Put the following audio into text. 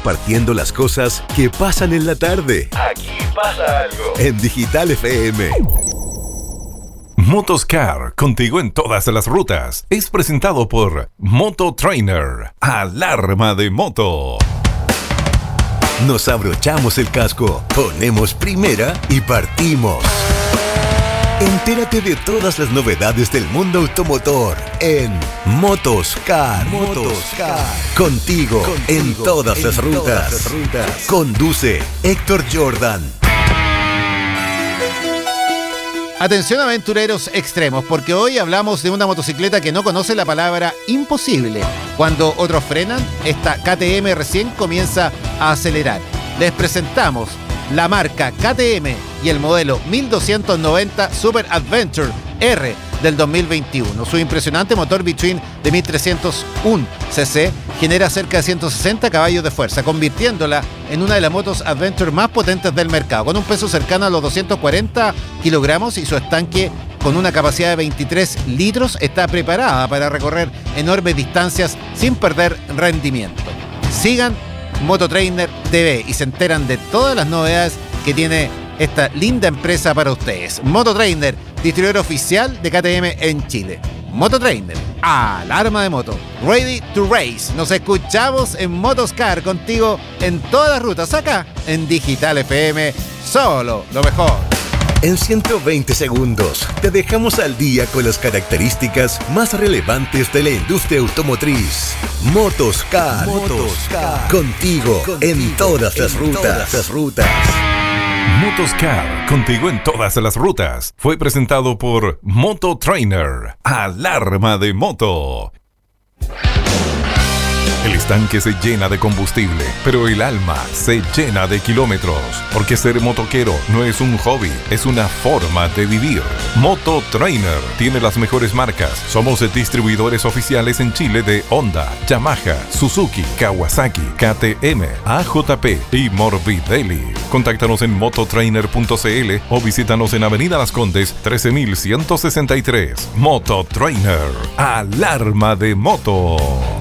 compartiendo las cosas que pasan en la tarde. Aquí pasa algo. En Digital FM. Motoscar, contigo en todas las rutas. Es presentado por Moto Trainer. Alarma de moto. Nos abrochamos el casco, ponemos primera y partimos. Entérate de todas las novedades del mundo automotor en Motoscar. Contigo en todas las rutas. Conduce Héctor Jordan. Atención aventureros extremos, porque hoy hablamos de una motocicleta que no conoce la palabra imposible. Cuando otros frenan, esta KTM recién comienza a acelerar. Les presentamos la marca KTM y el modelo 1290 Super Adventure R del 2021. Su impresionante motor Between de 1301 cc genera cerca de 160 caballos de fuerza, convirtiéndola en una de las motos Adventure más potentes del mercado, con un peso cercano a los 240 kilogramos y su estanque con una capacidad de 23 litros está preparada para recorrer enormes distancias sin perder rendimiento. Sigan Mototrainer TV y se enteran de todas las novedades que tiene esta linda empresa para ustedes. Mototrainer, distribuidor oficial de KTM en Chile. Mototrainer, alarma de moto. Ready to race. Nos escuchamos en Motoscar, contigo en todas las rutas, acá en Digital FM. Solo lo mejor. En 120 segundos te dejamos al día con las características más relevantes de la industria automotriz. Motoscar. Contigo en todas las rutas. Motoscar, contigo en todas las rutas. Fue presentado por Moto Trainer. Alarma de moto. El estanque se llena de combustible, pero el alma se llena de kilómetros. Porque ser motoquero no es un hobby, es una forma de vivir. Moto Trainer tiene las mejores marcas. Somos distribuidores oficiales en Chile de Honda, Yamaha, Suzuki, Kawasaki, KTM, AJP y Morbidelli. Contáctanos en mototrainer.cl o visítanos en Avenida Las Condes 13163. Moto Trainer. Alarma de moto.